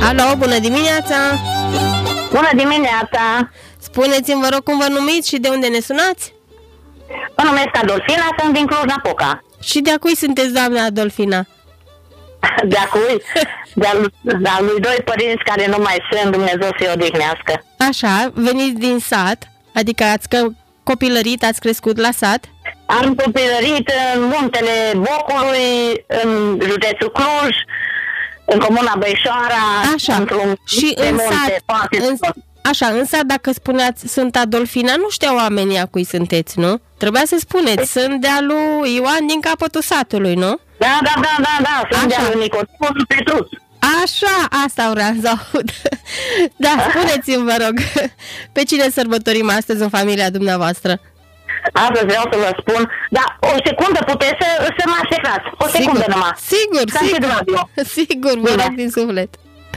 Alo, bună dimineața! Bună dimineața! Spuneți-mi, vă rog, cum vă numiți și de unde ne sunați? Mă numesc Adolfina, sunt din Cluj-Napoca. Și de-a cui sunteți, doamna Adolfina? De-a cui? De-a lui doi părinți care nu mai sunt, Dumnezeu să-i odihnească. Așa, veniți din sat, adică ați copilărit, ați crescut la sat? Am copilărit în muntele Bocului, în județul Cluj, în comuna Băișoara, într-un și în sat, așa, în sat, dacă spuneați sunt Adolfina, nu știau oamenii a cui sunteți, nu? Trebuia să spuneți, sunt de-a lui Ioan din capătul satului, nu? Da, sunt de-a lui Nicodemus Petruț. Așa, asta vreau să aud. Da, spuneți-mi, vă rog, pe cine sărbătorim astăzi în familia dumneavoastră? Astăzi vreau să vă spun, dar o secundă puteți să mă așteptați. O secundă numai. Sigur, vă rog din suflet.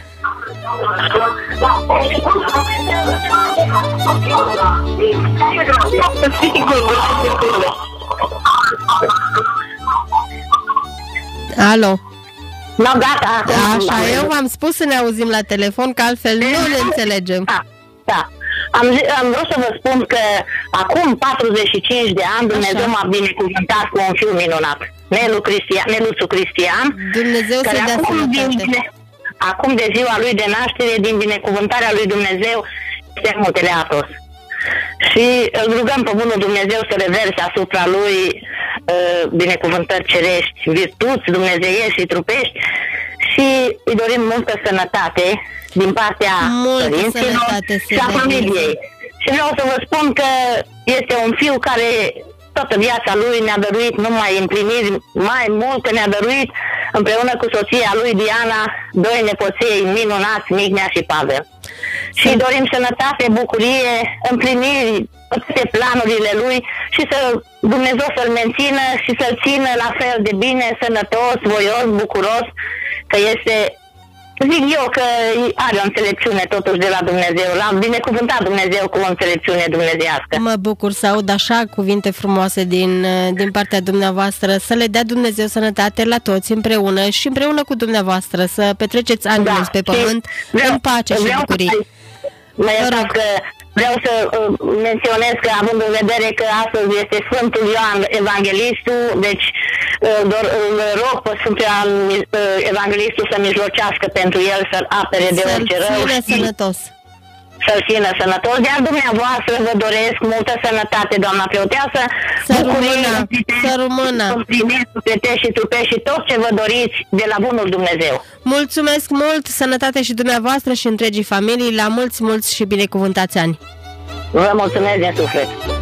Alo. No, gata. Așa, eu v-am spus să ne auzim la telefon, că altfel nu ne înțelegem. Da. Am vrut să vă spun că acum 45 de ani Dumnezeu m-a binecuvântat cu un fiu minunat, Neluțu Cristian, Dumnezeu să-i dea sănătate. Acum de ziua lui de naștere, din binecuvântarea lui Dumnezeu, este Muntele Athos. Și îl rugăm pe bunul Dumnezeu să reverse asupra lui binecuvântări cerești, virtuți dumnezeiești și trupești, și îi dorim multă sănătate din partea părinților și a familiei. Și vreau să vă spun că este un fiu care toată viața lui ne-a dăruit numai împliniri, mai mult că ne-a dăruit împreună cu soția lui Diana doi nepoței minunați, Mignea și Pavel. Și dorim sănătate, bucurie, împliniri, toate planurile lui și să Dumnezeu să-l mențină și să-l țină la fel de bine, sănătos, voios, bucuros, că este, zic eu, că are o înțelepciune totuși de la Dumnezeu. L-am binecuvântat Dumnezeu cu o înțelepciune dumnezeiască. Mă bucur să aud așa cuvinte frumoase din partea dumneavoastră. Să le dea Dumnezeu sănătate la toți împreună și împreună cu dumneavoastră să petreceți ani mulți pe pământ în pace și bucurie. Vreau să menționez că, având în vedere că astăzi este Sfântul Ioan Evanghelistul, deci îl rog pe Sfântul Ioan Evanghelistul să mijlocească pentru el, să-l apere de orice rău. Să-l țină sănătos. Să-l țină sănătos. Iar dumneavoastră vă doresc multă sănătate, doamna preoteasă, să rămână, sufletești și trupești și tot ce vă doriți de la bunul Dumnezeu. Mulțumesc mult, sănătate și dumneavoastră și întregii familii, la mulți și binecuvântați ani. Vă mulțumesc din suflet.